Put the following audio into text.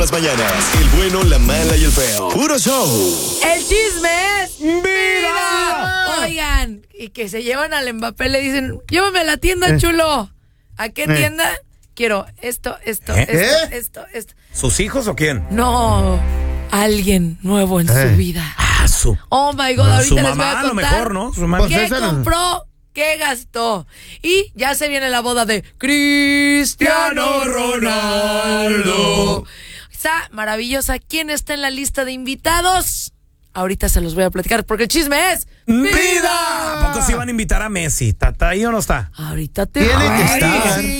Las mañanas, el bueno, la mala y el feo. Puro show. El chisme es ¡Vida! Oigan, y que se llevan al Mbappé, le dicen, llévame a la tienda, chulo. ¿A qué tienda? Quiero esto. ¿Sus hijos o quién? No, alguien nuevo en su vida. Oh my God, ahorita Su les voy mamá a a lo contar mejor, ¿no? Su mamá. qué compró, qué gastó. Y ya se viene la boda de Cristiano Ronaldo. Está maravillosa. ¿Quién está en la lista de invitados? Ahorita se los voy a platicar porque el chisme es ¡Vida! ¿A poco se iban a invitar a Messi? ¿Está ahí o no está? Ahorita te Tiene que voy a estar. decir.